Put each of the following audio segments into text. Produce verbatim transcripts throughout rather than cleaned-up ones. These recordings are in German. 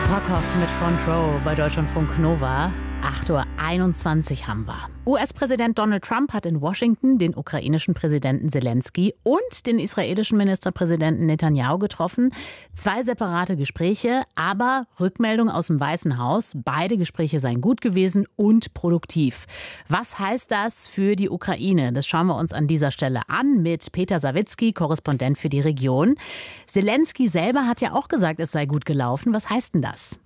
Brockhoff mit Front Row bei Deutschlandfunk Nova. acht Uhr einundzwanzig haben wir. U S-Präsident Donald Trump hat in Washington den ukrainischen Präsidenten Selenskyj und den israelischen Ministerpräsidenten Netanyahu getroffen. Zwei separate Gespräche, aber Rückmeldung aus dem Weißen Haus. Beide Gespräche seien gut gewesen und produktiv. Was heißt das für die Ukraine? Das schauen wir uns an dieser Stelle an mit Peter Sawicki, Korrespondent für die Region. Selenskyj selber hat ja auch gesagt, es sei gut gelaufen. Was heißt denn das?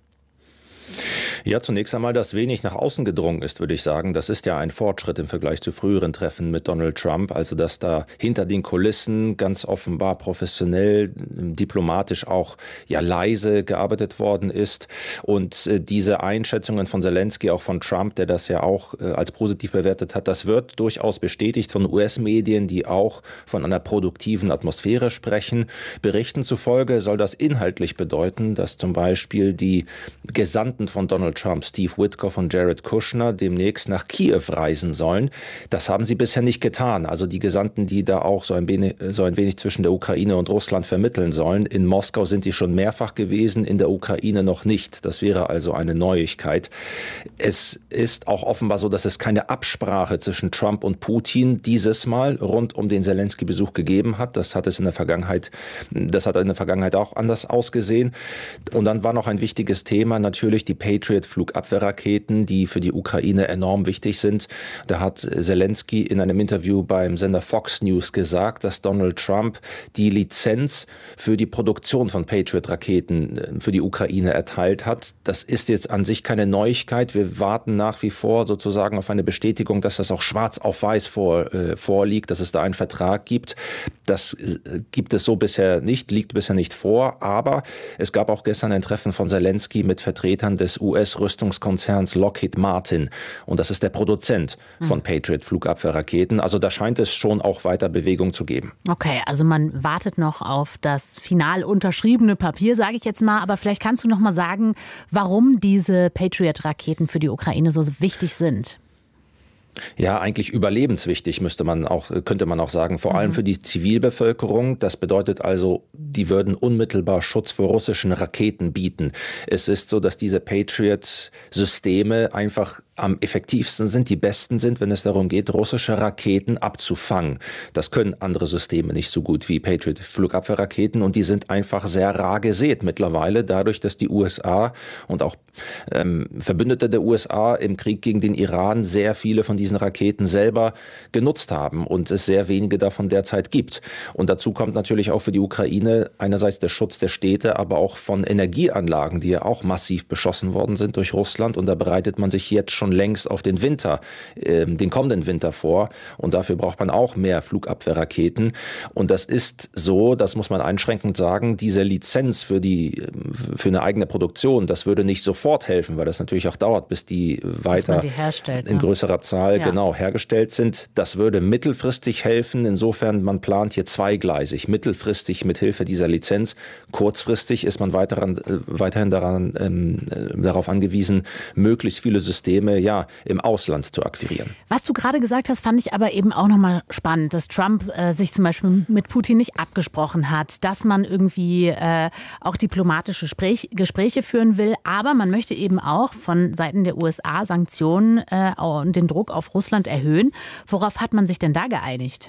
Ja, zunächst einmal, dass wenig nach außen gedrungen ist, würde ich sagen. Das ist ja ein Fortschritt im Vergleich zu früheren Treffen mit Donald Trump. Also, dass da hinter den Kulissen ganz offenbar professionell, diplomatisch auch ja leise gearbeitet worden ist. Und äh, diese Einschätzungen von Selenskyj, auch von Trump, der das ja auch äh, als positiv bewertet hat, das wird durchaus bestätigt von U S-Medien, die auch von einer produktiven Atmosphäre sprechen. Berichten zufolge soll das inhaltlich bedeuten, dass zum Beispiel die Gesandten von Donald Trump, Steve Witkoff und Jared Kushner, demnächst nach Kiew reisen sollen. Das haben sie bisher nicht getan. Also die Gesandten, die da auch so ein wenig, so ein wenig zwischen der Ukraine und Russland vermitteln sollen. In Moskau sind die schon mehrfach gewesen, in der Ukraine noch nicht. Das wäre also eine Neuigkeit. Es ist auch offenbar so, dass es keine Absprache zwischen Trump und Putin dieses Mal rund um den Selenskyj-Besuch gegeben hat. Das hat es in der Vergangenheit, das hat in der Vergangenheit auch anders ausgesehen. Und dann war noch ein wichtiges Thema natürlich die Patriot-Flugabwehrraketen, die für die Ukraine enorm wichtig sind. Da hat Selenskyj in einem Interview beim Sender Fox News gesagt, dass Donald Trump die Lizenz für die Produktion von Patriot-Raketen für die Ukraine erteilt hat. Das ist jetzt an sich keine Neuigkeit. Wir warten nach wie vor sozusagen auf eine Bestätigung, dass das auch schwarz auf weiß vor, äh, vorliegt, dass es da einen Vertrag gibt. Das äh, gibt es so bisher nicht, liegt bisher nicht vor. Aber es gab auch gestern ein Treffen von Selenskyj mit Vertretern des U S-Rüstungskonzerns Lockheed Martin. Und das ist der Produzent von Patriot-Flugabwehrraketen. Also da scheint es schon auch weiter Bewegung zu geben. Okay, also man wartet noch auf das final unterschriebene Papier, sage ich jetzt mal. Aber vielleicht kannst du noch mal sagen, warum diese Patriot-Raketen für die Ukraine so wichtig sind. Ja, eigentlich überlebenswichtig, müsste man auch, könnte man auch sagen, vor allem für die Zivilbevölkerung. Das bedeutet also, die würden unmittelbar Schutz vor russischen Raketen bieten. Es ist so, dass diese Patriot-Systeme einfach am effektivsten sind, die besten sind, wenn es darum geht, russische Raketen abzufangen. Das können andere Systeme nicht so gut wie Patriot-Flugabwehrraketen und die sind einfach sehr rar gesät mittlerweile, dadurch, dass die U S A und auch ähm, Verbündete der U S A im Krieg gegen den Iran sehr viele von diesen Raketen selber genutzt haben und es sehr wenige davon derzeit gibt. Und dazu kommt natürlich auch für die Ukraine einerseits der Schutz der Städte, aber auch von Energieanlagen, die ja auch massiv beschossen worden sind durch Russland. Und da bereitet man sich jetzt schon längst auf den Winter, äh, den kommenden Winter vor. Und dafür braucht man auch mehr Flugabwehrraketen. Und das ist so, das muss man einschränkend sagen, diese Lizenz für die, für eine eigene Produktion, das würde nicht sofort helfen, weil das natürlich auch dauert, bis die weiter die herstellt, in ne? größerer Zahl Ja. genau hergestellt sind. Das würde mittelfristig helfen. Insofern, man plant hier zweigleisig. Mittelfristig mit Hilfe dieser Lizenz. Kurzfristig ist man weiter, äh, weiterhin daran, ähm, äh, darauf angewiesen, möglichst viele Systeme ja im Ausland zu akquirieren. Was du gerade gesagt hast, fand ich aber eben auch nochmal spannend, dass Trump äh, sich zum Beispiel mit Putin nicht abgesprochen hat, dass man irgendwie äh, auch diplomatische Sprech- Gespräche führen will. Aber man möchte eben auch von Seiten der U S A Sanktionen äh, und den Druck auf Russland erhöhen. Worauf hat man sich denn da geeinigt?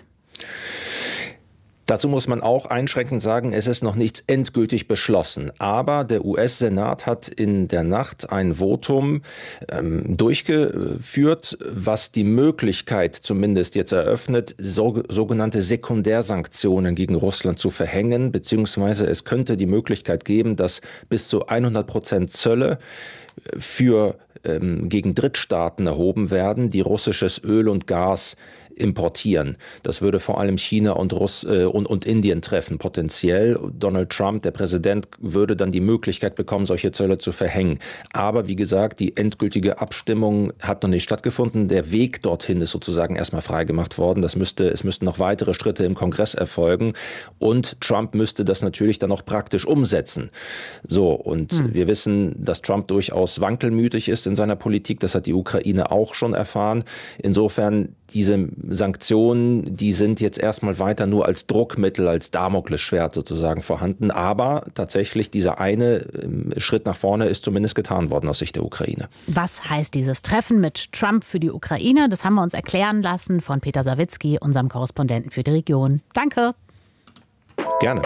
Dazu muss man auch einschränkend sagen, es ist noch nichts endgültig beschlossen. Aber der U S-Senat hat in der Nacht ein Votum ähm, durchgeführt, was die Möglichkeit zumindest jetzt eröffnet, so, sogenannte Sekundärsanktionen gegen Russland zu verhängen. Beziehungsweise es könnte die Möglichkeit geben, dass bis zu hundert Prozent Zölle für ähm, gegen Drittstaaten erhoben werden, die russisches Öl und Gas importieren. Das würde vor allem China und, Russ, äh, und, und Indien treffen, potenziell. Donald Trump, der Präsident, würde dann die Möglichkeit bekommen, solche Zölle zu verhängen. Aber wie gesagt, die endgültige Abstimmung hat noch nicht stattgefunden. Der Weg dorthin ist sozusagen erstmal freigemacht worden. Das müsste, es müssten noch weitere Schritte im Kongress erfolgen. Und Trump müsste das natürlich dann auch praktisch umsetzen. So, und hm. wir wissen, dass Trump durchaus durchaus wankelmütig ist in seiner Politik. Das hat die Ukraine auch schon erfahren. Insofern, diese Sanktionen, die sind jetzt erstmal weiter nur als Druckmittel, als Damoklesschwert sozusagen vorhanden. Aber tatsächlich dieser eine Schritt nach vorne ist zumindest getan worden aus Sicht der Ukraine. Was heißt dieses Treffen mit Trump für die Ukraine? Das haben wir uns erklären lassen von Peter Sawicki, unserem Korrespondenten für die Region. Danke. Gerne.